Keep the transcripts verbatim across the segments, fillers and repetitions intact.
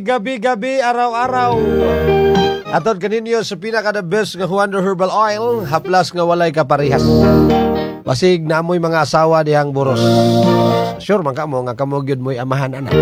gabi, gabi, araw-araw. Aton kaninyo sa pinaka the best nga Wonder Herbal Oil, haplas nga walay kaparehas. Basig na amoy mga asawa dihang buros. Sure man ka mo nga kamo gyud mo'y amahan anak.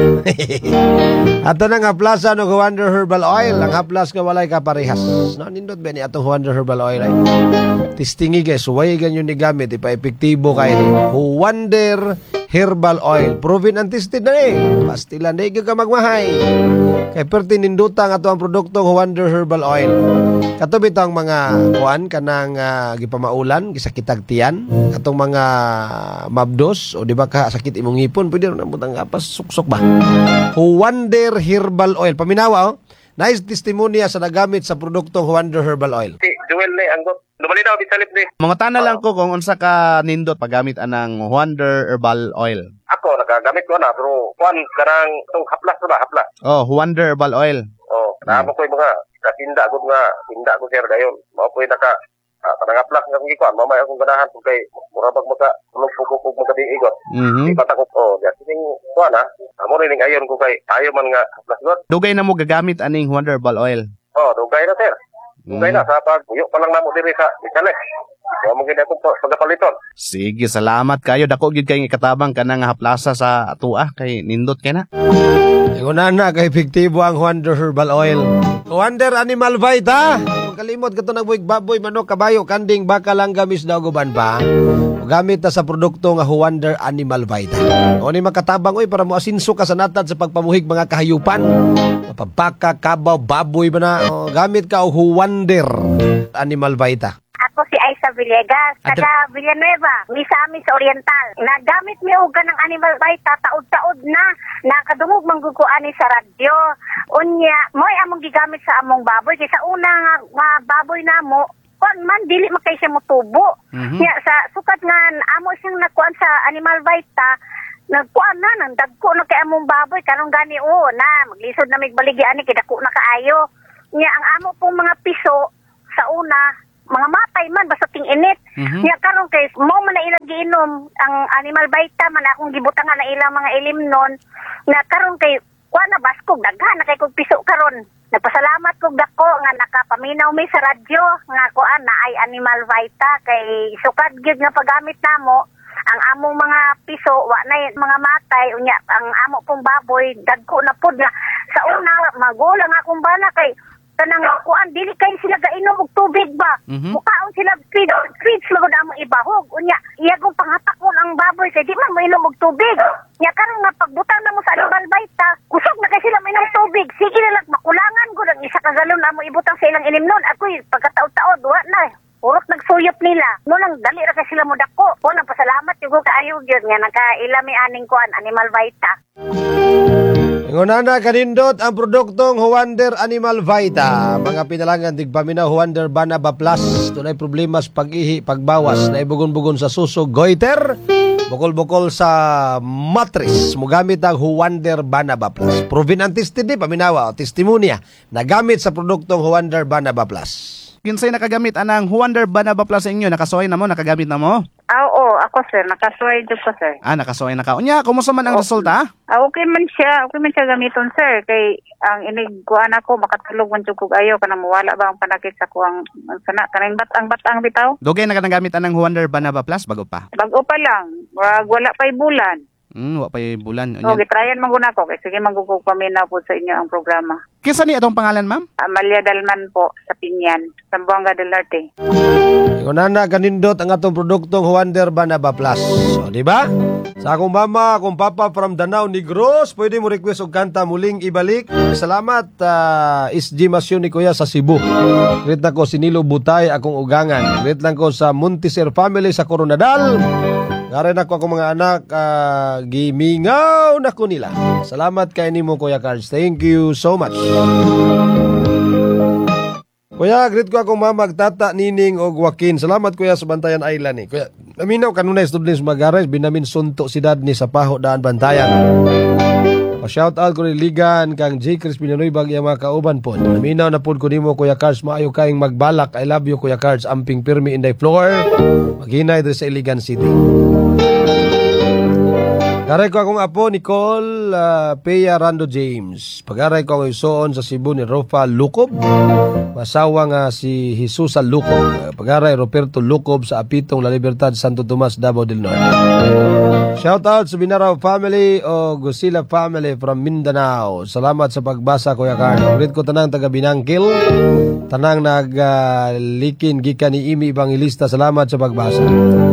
Ato na nga plaza no Wonder Herbal Oil, ang haplas nga walay kaparehas. No nindot ba ni atong Wonder Herbal Oil ay. Testingi guys, way ganyo ni gamit ipa-epektibo kay ni Wonder Herbal Oil. Proven and tested na eh. Pastilan na ka magmahay. Kay perti ninduta nga ato ang produktong Wonder Herbal Oil. Katubit ang mga kuan kanang uh, gipamaulan, gisakitag tiyan, atong mga mabdos o di ba ka sakit imong ngipon, pwede ron butang apas suksok ba. Wonder Herbal Oil. Paminawa oh. Nice testimonya sa nagamit sa produktong Wonder Herbal Oil. Si Joel ni anggot. Dumali daw bisalip ni. Mga tana lang ko kung unsa ka nindot paggamit anang Wonder Herbal Oil. Ako nagagamit ko na pero kuan karang tong haplas ba haplas. Oh, Wonder Herbal Oil. Oh, naamo ko yung mga katinda gud nga tinda ko sir dayon. Mao ko naka ah, kanang haplas nga kung kuan mamay akong ganahan kung kay murabag maka ulog pugog maka diigot. Mhm. Di patakot oh, ya sing kuan ah. Amo ning ayon ko kay ayo man nga haplas god. Dugay na mo gagamit aning Wonder Herbal Oil. Oh, dugay na sir. Dugay na sa pagbuyo pa lang namo diri sa Isales. Wa mo gid ako pagapaliton. Sige, salamat kayo. Dako gyud kay katabang kanang haplasa sa atua kay nindot kay na. Una na kay epektibo ang Wonder Herbal Oil. Wonder Animal Vita. Kung kalimot ka ito ng buwig baboy, manok, kabayo, kanding, baka lang gamis na guban pa. Gamit na sa produkto nga Wonder Animal Vita. O ni makatabang oy para mo asinso ka sa natad sa pagpamuhig mga kahayupan. Mapabaka, kabaw, baboy ba na. O, gamit ka o Wonder Animal Vita. Ako si Aisa Villegas, taga Villanueva, Misamis Oriental. Nagamit mi og kanang Animal Vita taod-taod na. Nakadungog mangguguan sa radyo. Unya, mo'y among gigamit sa among baboy. Kaya sa una nga, nga baboy namo, kuan man dili makay siya motubo. Mhm. Nya sa sukat nga amo siyang nakuan sa Animal Vita, nagkuan na nang dagko na kay among baboy karong gani o na maglisod na migbaligi ani kay dako na kaayo. Nya ang amo pong mga piso sa una mga matay man basta ting init. Mhm. Nya karon kay mo man na ilang giinom ang Animal Vita man akong gibutangan na ilang mga ilimnon na karon kay kuan na baskog daghan na kay kog piso karon. Nagpasalamat kog dako nga nakapaminaw mi sa radyo nga kuan na ay Animal Vita kay sukad gyud nga paggamit namo ang among mga piso wa na mga matay unya ang amo pong baboy dagko na pud nga sa una magulang akong bana kay kanang kuan dili kay sila gainom og tubig ba. Mhm. Mukaon sila feed feeds magud amo ibahog unya iya kong panghatakon ang baboy kay di man mainom og tubig. Nya karon nga pagbutang namo sa Animal Vita kusog na kay sila mainom tubig sige na lang makulangan gud ang isa ka galon amo ibutang sa ilang inimnon ako'y pagkataod-taod wa na urot nagsuyop nila mo nang dali ra kay sila mo dako mo nang pasalamat yugo kaayo gyud nga nakailami aning kuan Animal Vita. Ngunana kanindot ang produktong Wonder Animal Vita. Mga pinalangan tigpaminaw Wonder Banaba Plus. Tunay problema sa pag-ihi, pagbawas, na ibugon-bugon sa suso, goiter, bukol-bukol sa mattress. Mugamit ang Wonder Banaba Plus. Proven and tested di paminawa o testimonya na gamit sa produktong Wonder Banaba Plus. Kinsay nakagamit anang Wonder Banaba Plus sa inyo? Nakasuway na mo, nakagamit na mo? Ah, oo, ako sir, nakasuway dyan ko sir. Ah, nakasuway na ka. Unya, kumusta man ang resulta? Ah, okay man siya, okay man siya gamiton sir. Kay ang inigkuan ako, makatulog man jud ayo kana mawala ba ang panakit sa kuang sana kanang bat ang batang bitaw. Dugay na ka nagamit anang Wonder Banaba Plus bago pa? Bago pa lang, wag wala pa'y bulan. Hmm, wa pay bulan. O, Unya. gitrayan man guna ko, kay sige magugog paminaw po sa inyo ang programa. Kinsa ni atong pangalan, ma'am? Amalia Dalman po, sa Pinyan, Zamboanga del Norte. Ngunana kanindot ang atong produktong Wonder Banaba Plus. So, di ba? Sa akong mama, akong papa from Danao Negros, pwede mo request og kanta muling ibalik. Salamat, uh, S G Masyon ni Kuya sa Cebu. Greet na ko si Nilo Butay, akong ugangan. Greet lang ko sa Montiser family sa Coronadal. Garen ako akong mga anak, uh, gimingaw na ko nila. Salamat kay nimo Kuya Cards. Thank you so much. Kuya, greet ko akong mamag, tata, nining o Joaquin. Salamat kuya sa Bantayan Island eh. Kuya, aminaw kanunay students magares, binamin sunto si dad ni sa Paho Daan Bantayan. Pa-shout out ko ni Ligan kang J. Chris Pinanoy bag yung mga kauban po. Aminaw na po ko nimo Kuya Cards, maayo kayong magbalak. I love you Kuya Cards, amping pirmi in the floor. Maghinay dito sa Iligan City. Pagaray ko akong apo, Nicole uh, Pea Rando James. Pagaray ko ang isuon sa Cebu ni Rofa Lukob. Masawa nga si Jesus Lukob. Uh, Pagaray Roberto Lukob sa Apitong La Libertad, Santo Tomas, Davao del Norte. Shout out sa Binaraw family o Gusila family from Mindanao. Salamat sa pagbasa, Kuya Carl. Ulit ko tanang taga Binangkil. Tanang naglikin uh, gikan ni Imi Evangelista. Salamat sa pagbasa.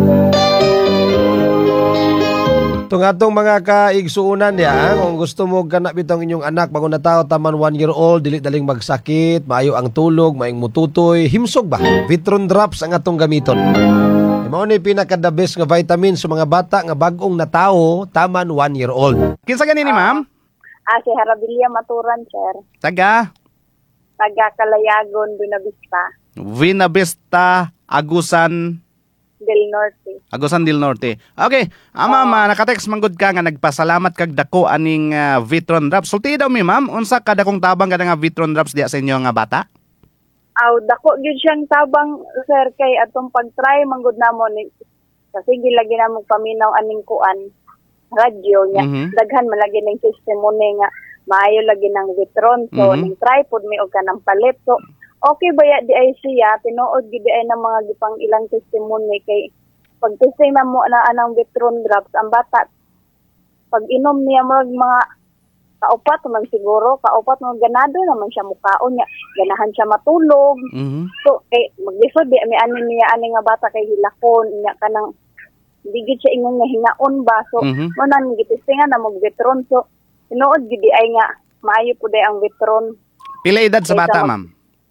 Itong atong mga kaigsuunan ya, kung gusto mo ganap itong inyong anak bago na tao taman one year old, dili daling magsakit, maayo ang tulog, maing mututoy, himsog ba? Vitron drops ang atong gamiton. Mao ni pinaka the best nga vitamin sa mga bata nga bagong na tao taman one year old. Kinsa ganini, ma'am? Ah, si Harabilia Maturan, sir. Taga Taga Calayagon, Buenavista, Buenavista, Agusan, del Norte. Agusan del Norte. Okay, ama ma naka-text manggod ka nga nagpasalamat kag dako aning uh, Vitron drops. Sulti daw mi, ma'am, unsa kada kong tabang kada nga Vitron drops diya sa inyo nga bata? Aw, dako gyud siyang tabang, sir, kay atong pag-try manggod namon ni kasi gilagi namong paminaw aning kuan radyo nya. Mhm. Daghan malagi ning testimony nga maayo lagi ng Vitron, so Mhm. ning try pod mi og kanang palit. So okay ba ya di ay siya tinuod gid ay ng mga gipang ilang testimony kay pag testing na mo na anang Vitron drops ang bata pag inom niya mo mga kaupat man siguro kaupat man ganado naman siya mukaon niya ganahan siya matulog. Mhm. So kay maglisod di mi ani niya ani nga bata kay hilakon niya kanang di gid siya ingon nga hingaon ba, so Mhm. mo nan gitistingan na mo Vitron, so tinuod gid di ay nga maayo pud ay ang Vitron. Pila edad sa Kaysa bata, mag- ma'am?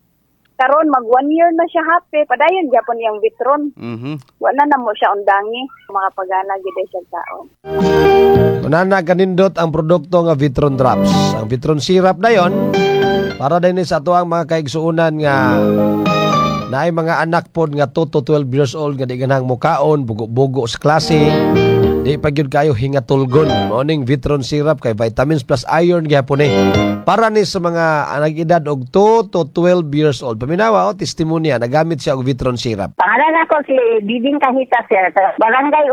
Karon mag one year na siya happy, padayon gyapon iyang Vitron. Mhm. Wala na mo siya undangi, mga pagana gid ay siya taon. Unana kanindot ang produkto nga Vitron drops. Ang Vitron syrup na yon para din sa ato ang mga kaigsuunan nga naay mga anak pod nga two to twelve years old nga di ganang mukaon, bugo-bugo sa klase. Di pa gyud kayo hingatulgon. Morning Vitron syrup kay vitamins plus iron gyapon eh. Para ni sa mga nag-edad og two to twelve years old. Paminawa o testimonya nagamit siya og Vitron syrup. Pangalan ako si Bibing Kahita, sir, sa Barangay